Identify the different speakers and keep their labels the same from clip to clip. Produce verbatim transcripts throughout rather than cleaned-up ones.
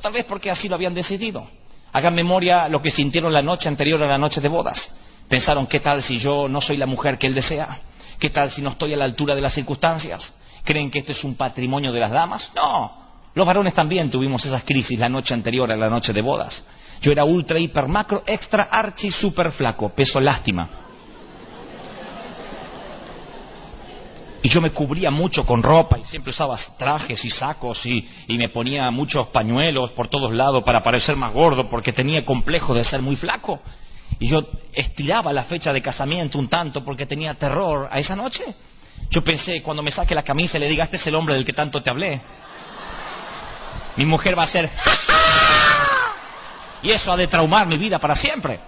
Speaker 1: tal vez porque así lo habían decidido. Hagan memoria lo que sintieron la noche anterior a la noche de bodas. Pensaron, ¿qué tal si yo no soy la mujer que él desea? ¿Qué tal si no estoy a la altura de las circunstancias? ¿Creen que esto es un patrimonio de las damas? No, los varones también tuvimos esas crisis la noche anterior a la noche de bodas. Yo era ultra, hiper, macro, extra, archi, super flaco, peso lástima. Y yo me cubría mucho con ropa y siempre usaba trajes y sacos y, y me ponía muchos pañuelos por todos lados para parecer más gordo porque tenía complejo de ser muy flaco. Y yo estiraba la fecha de casamiento un tanto porque tenía terror a esa noche. Yo pensé, cuando me saque la camisa y le diga, este es el hombre del que tanto te hablé, mi mujer va a ser ¡ja, ja! Y eso ha de traumar mi vida para siempre.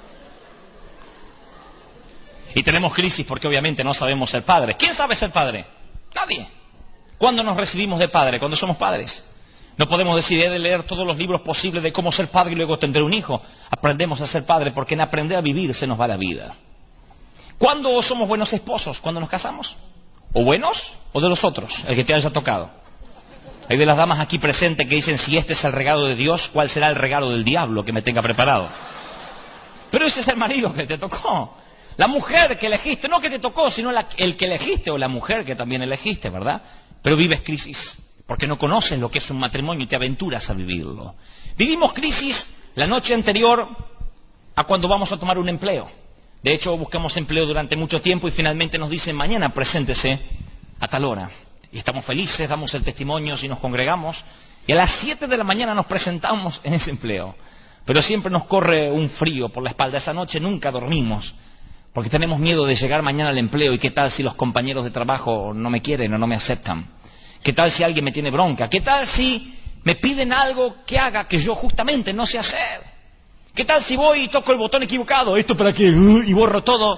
Speaker 1: Y tenemos crisis porque obviamente no sabemos ser padres. ¿Quién sabe ser padre? Nadie. ¿Cuándo nos recibimos de padre? Cuando somos padres. No podemos decir, he de leer todos los libros posibles de cómo ser padre y luego tener un hijo. Aprendemos a ser padre porque en aprender a vivir se nos va la vida. ¿Cuándo somos buenos esposos? ¿Cuándo nos casamos? ¿O buenos o de los otros? El que te haya tocado. Hay de las damas aquí presentes que dicen, si este es el regalo de Dios, ¿cuál será el regalo del diablo que me tenga preparado? Pero ese es el marido que te tocó. La mujer que elegiste, no que te tocó, sino la, el que elegiste, o la mujer que también elegiste, ¿verdad? Pero vives crisis, porque no conoces lo que es un matrimonio y te aventuras a vivirlo. Vivimos crisis la noche anterior a cuando vamos a tomar un empleo. De hecho, buscamos empleo durante mucho tiempo y finalmente nos dicen, mañana preséntese a tal hora. Y estamos felices, damos el testimonio y nos congregamos, y a las siete de la mañana nos presentamos en ese empleo. Pero siempre nos corre un frío por la espalda. Esa noche nunca dormimos, porque tenemos miedo de llegar mañana al empleo y qué tal si los compañeros de trabajo no me quieren o no me aceptan. ¿Qué tal si alguien me tiene bronca? ¿Qué tal si me piden algo que haga que yo justamente no sé hacer? ¿Qué tal si voy y toco el botón equivocado? ¿Esto para qué? Uh, y borro todo.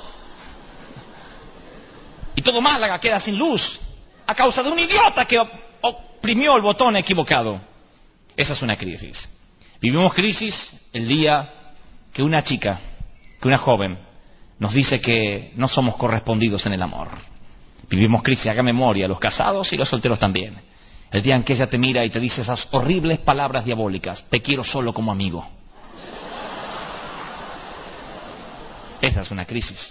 Speaker 1: Y todo Málaga queda sin luz a causa de un idiota que oprimió el botón equivocado. Esa es una crisis. Vivimos crisis el día que una chica, que una joven, nos dice que no somos correspondidos en el amor. Vivimos crisis, haga memoria, los casados y los solteros también. El día en que ella te mira y te dice esas horribles palabras diabólicas, te quiero solo como amigo. Esa es una crisis.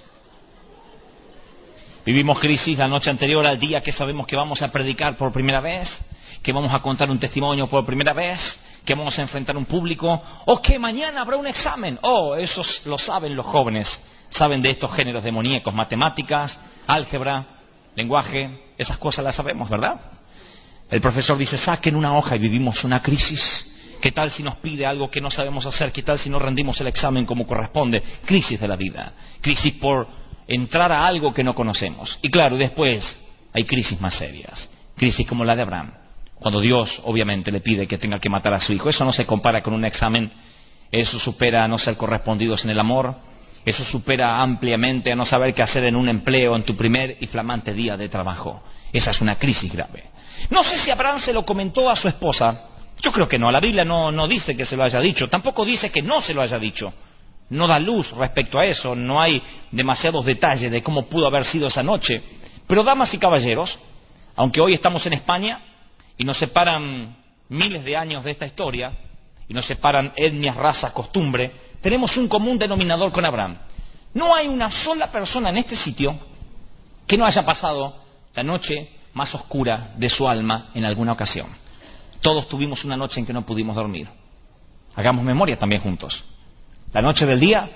Speaker 1: Vivimos crisis la noche anterior al día que sabemos que vamos a predicar por primera vez, que vamos a contar un testimonio por primera vez, que vamos a enfrentar un público, o que mañana habrá un examen. Oh, eso lo saben los jóvenes. Saben de estos géneros demoníacos, matemáticas, álgebra, lenguaje, esas cosas las sabemos, ¿verdad? El profesor dice, saquen una hoja y vivimos una crisis. ¿Qué tal si nos pide algo que no sabemos hacer? ¿Qué tal si no rendimos el examen como corresponde? Crisis de la vida. Crisis por entrar a algo que no conocemos. Y claro, después hay crisis más serias. Crisis como la de Abraham. Cuando Dios, obviamente, le pide que tenga que matar a su hijo. Eso no se compara con un examen. Eso supera a no ser correspondidos en el amor. Eso supera ampliamente a no saber qué hacer en un empleo en tu primer y flamante día de trabajo. Esa es una crisis grave. No sé si Abraham se lo comentó a su esposa. Yo creo que no. La Biblia no, no dice que se lo haya dicho. Tampoco dice que no se lo haya dicho. No da luz respecto a eso. No hay demasiados detalles de cómo pudo haber sido esa noche. Pero, damas y caballeros, aunque hoy estamos en España y nos separan miles de años de esta historia, y nos separan etnias, razas, costumbre, tenemos un común denominador con Abraham. No hay una sola persona en este sitio que no haya pasado la noche más oscura de su alma en alguna ocasión. Todos tuvimos una noche en que no pudimos dormir. Hagamos memoria también juntos. La noche del día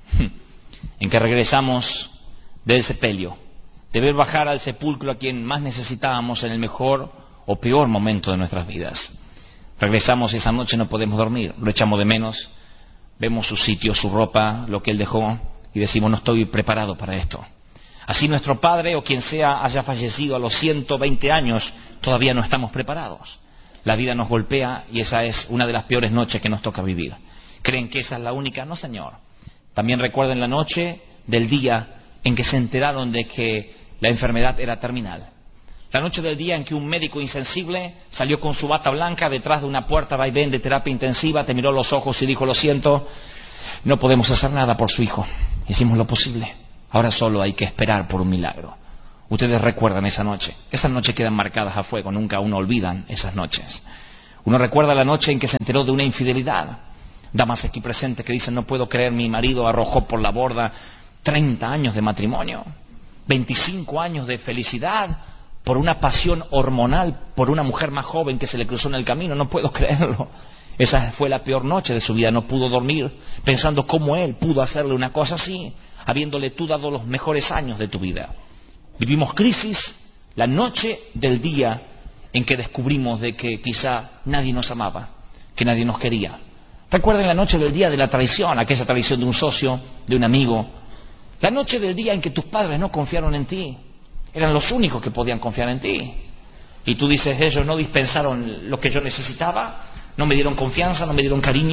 Speaker 1: en que regresamos del sepelio, de ver bajar al sepulcro a quien más necesitábamos en el mejor o peor momento de nuestras vidas. Regresamos y esa noche no podemos dormir, lo echamos de menos. Vemos su sitio, su ropa, lo que él dejó, y decimos, no estoy preparado para esto. Así nuestro padre o quien sea haya fallecido a los ciento veinte años, todavía no estamos preparados. La vida nos golpea y esa es una de las peores noches que nos toca vivir. ¿Creen que esa es la única? No, señor. También recuerden la noche del día en que se enteraron de que la enfermedad era terminal. La noche del día en que un médico insensible salió con su bata blanca detrás de una puerta vaivén de terapia intensiva, te miró los ojos y dijo, lo siento, no podemos hacer nada por su hijo. Hicimos lo posible. Ahora solo hay que esperar por un milagro. Ustedes recuerdan esa noche. Esas noches quedan marcadas a fuego, nunca uno olvidan esas noches. Uno recuerda la noche en que se enteró de una infidelidad. Damas aquí presentes que dicen, no puedo creer, mi marido arrojó por la borda treinta años de matrimonio, veinticinco años de felicidad, por una pasión hormonal, por una mujer más joven que se le cruzó en el camino. No puedo creerlo. Esa fue la peor noche de su vida. No pudo dormir pensando cómo él pudo hacerle una cosa así, habiéndole tú dado los mejores años de tu vida. Vivimos crisis la noche del día en que descubrimos de que quizá nadie nos amaba, que nadie nos quería. Recuerden la noche del día de la traición, aquella traición de un socio, de un amigo. La noche del día en que tus padres no confiaron en ti. Eran los únicos que podían confiar en ti. Y tú dices, ellos no dispensaron lo que yo necesitaba, no me dieron confianza, no me dieron cariño.